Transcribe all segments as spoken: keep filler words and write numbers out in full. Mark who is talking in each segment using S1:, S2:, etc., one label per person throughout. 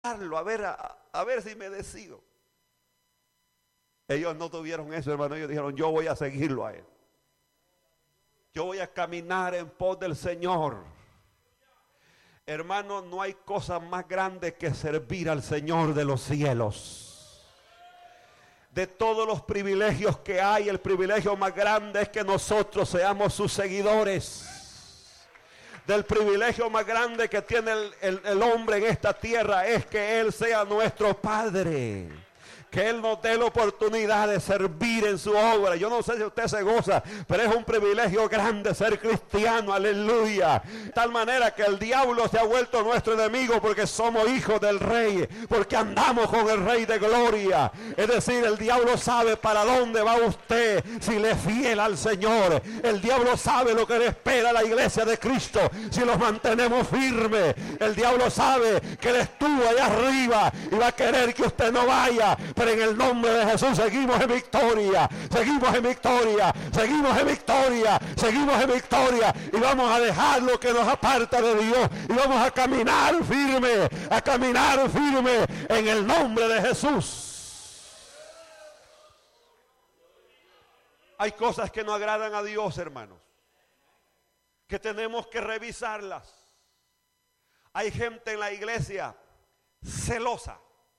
S1: a ver, a, a ver si me decido. Ellos no tuvieron eso, hermano. Ellos dijeron, yo voy a seguirlo a él. Yo voy a caminar en pos del Señor. Hermano, no hay cosa más grande que servir al Señor de los cielos. De todos los privilegios que hay, el privilegio más grande es que nosotros seamos sus seguidores. Del privilegio más grande que tiene el, el, el hombre en esta tierra es que Él sea nuestro Padre. Que Él nos dé la oportunidad de servir en su obra. Yo no sé si usted se goza, pero es un privilegio grande ser cristiano, aleluya. De tal manera que el diablo se ha vuelto nuestro enemigo porque somos hijos del Rey, porque andamos con el Rey de gloria. Es decir, el diablo sabe para dónde va usted si le es fiel al Señor. El diablo sabe lo que le espera a la iglesia de Cristo si los mantenemos firmes. El diablo sabe que Él estuvo allá arriba y va a querer que usted no vaya. Pero en el nombre de Jesús seguimos en victoria, seguimos en victoria, seguimos en victoria, seguimos en victoria. Y vamos a dejar lo que nos aparta de Dios. Y vamos a caminar firme, a caminar firme en el nombre de Jesús. Hay cosas que no agradan a Dios, hermanos, que tenemos que revisarlas. Hay gente en la iglesia celosa.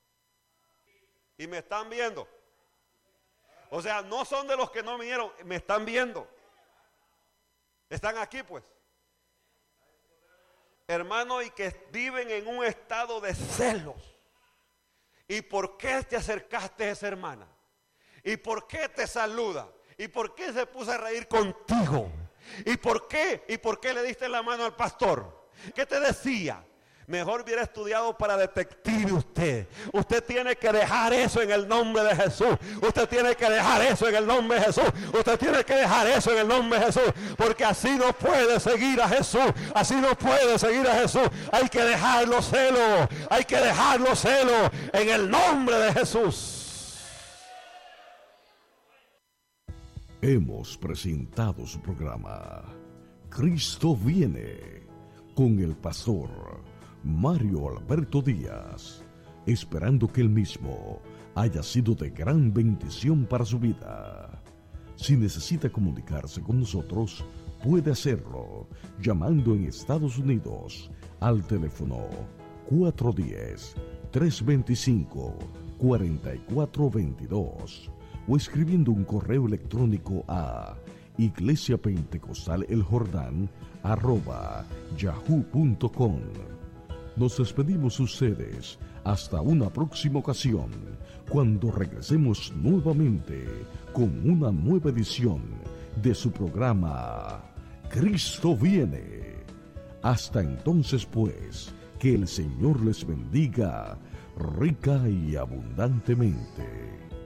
S1: Y me están viendo. O sea, no son de los que no vinieron, me están viendo. Están aquí pues. Hermano, y que viven en un estado de celos. ¿Y por qué te acercaste a esa hermana? ¿Y por qué te saluda? ¿Y por qué se puso a reír contigo? ¿Y por qué? ¿Y por qué le diste la mano al pastor? ¿Qué te decía? Mejor hubiera estudiado para detective usted. Usted tiene que dejar eso en el nombre de Jesús. Usted tiene que dejar eso en el nombre de Jesús. Usted tiene que dejar eso en el nombre de Jesús. Porque así no puede seguir a Jesús. Así no puede seguir a Jesús. Hay que dejar los celos. Hay que dejar los celos en el nombre de Jesús.
S2: Hemos presentado su programa Cristo viene con el pastor Mario Alberto Díaz, esperando que el mismo haya sido de gran bendición para su vida. Si necesita comunicarse con nosotros, puede hacerlo llamando en Estados Unidos al teléfono cuatro uno cero, tres dos cinco, cuatro cuatro dos dos o escribiendo un correo electrónico a iglesia pentecostal el jordán arroba yahoo punto com. Nos despedimos ustedes hasta una próxima ocasión, cuando regresemos nuevamente con una nueva edición de su programa Cristo viene. Hasta entonces pues, que el Señor les bendiga rica y abundantemente.